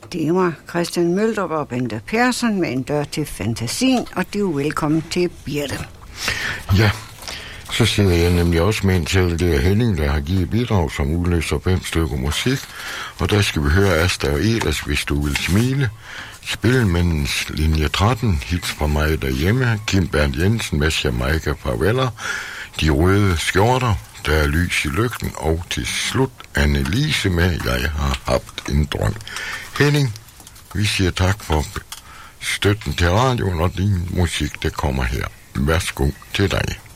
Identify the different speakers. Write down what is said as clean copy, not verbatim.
Speaker 1: Det var Christian Møldrup og Bente Persson med En dør til fantasien, og det er jo velkommen til Birte.
Speaker 2: Ja, så sidder jeg nemlig også med en til, det er Henning, der har givet bidrag, som udløser 5 stykker musik, og der skal vi høre Asta og Edas, Hvis du vil smile, Spillemændens linje 13, hits fra mig derhjemme, Kim Bernd Jensen med Jamaica Farveller, De røde skjorter, Der er lys i lygten, og til slut Annelise med Jeg har haft en drøm. Henning, vi siger tak for støtten til radioen og din musik, der kommer her. Værsgo til dig.